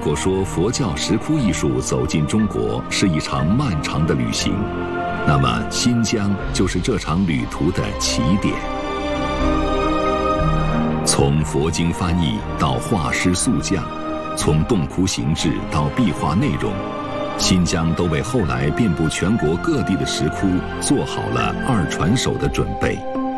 果说佛教石窟艺术走进中国是一场漫长的旅行，那么新疆就是这场旅途的起点。从佛经翻译到画师塑匠，从洞窟形制到壁画内容，新疆都为后来遍布全国各地的石窟做好了二传手的准备。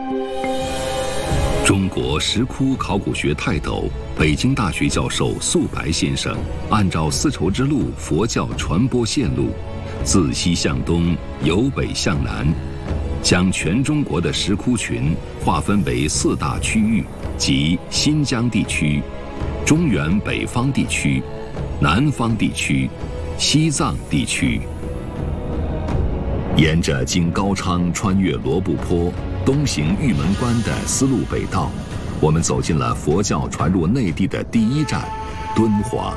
中国石窟考古学泰斗、北京大学教授素白先生，按照丝绸之路佛教传播线路，自西向东，由北向南，将全中国的石窟群划分为4大区域，即新疆地区、中原北方地区、南方地区、西藏地区。沿着经高昌穿越罗布泊东行玉门关的丝路北道，我们走进了佛教传入内地的第一站敦煌。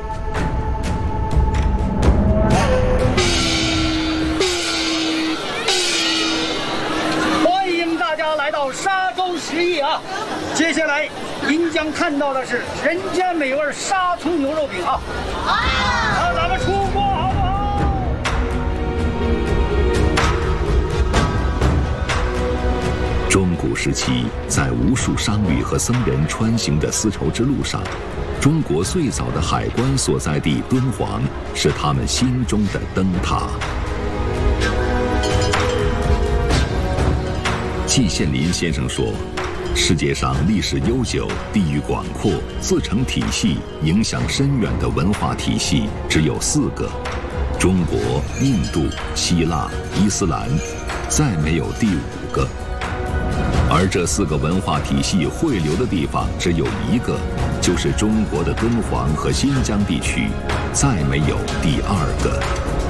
欢迎大家来到沙洲十邑啊！接下来您将看到的是人间美味沙葱牛肉饼啊！那咱们出锅好不好？ 中古时期，在无数商旅和僧人穿行的丝绸之路上，中国最早的海关所在地敦煌是他们心中的灯塔。季羡林先生说，世界上历史悠久、地域广阔、自成体系、影响深远的文化体系只有4个：中国、印度、希腊、伊斯兰，再没有第5个。而这4个文化体系汇流的地方只有1个，就是中国的敦煌和新疆地区，再没有第2个。